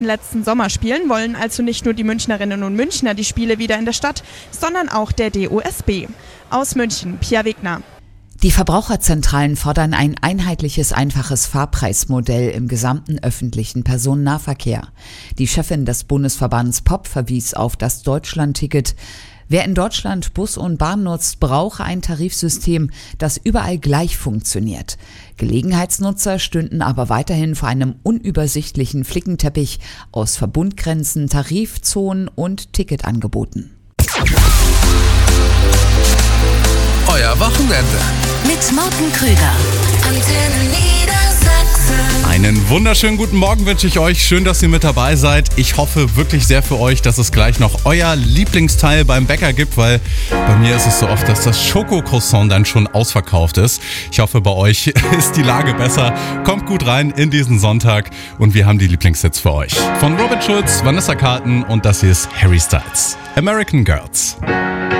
Letzten Sommer spielen wollen also nicht nur die Münchnerinnen und Münchner die Spiele wieder in der Stadt, sondern auch der DOSB. Aus München, Pia Wegner. Die Verbraucherzentralen fordern ein einheitliches, einfaches Fahrpreismodell im gesamten öffentlichen Personennahverkehr. Die Chefin des Bundesverbands POP verwies auf das Deutschlandticket. Wer in Deutschland Bus und Bahn nutzt, brauche ein Tarifsystem, das überall gleich funktioniert. Gelegenheitsnutzer stünden aber weiterhin vor einem unübersichtlichen Flickenteppich aus Verbundgrenzen, Tarifzonen und Ticketangeboten. Euer Wochenende. Mit Morten Krüger. Antenne Niedersachsen. Einen wunderschönen guten Morgen wünsche ich euch. Schön, dass ihr mit dabei seid. Ich hoffe wirklich sehr für euch, dass es gleich noch euer Lieblingsteil beim Bäcker gibt, weil bei mir ist es so oft, dass das Schokocroissant dann schon ausverkauft ist. Ich hoffe, bei euch ist die Lage besser. Kommt gut rein in diesen Sonntag und wir haben die Lieblingshits für euch. Von Robert Schulz, Vanessa Carlton und das hier ist Harry Styles. American Girls.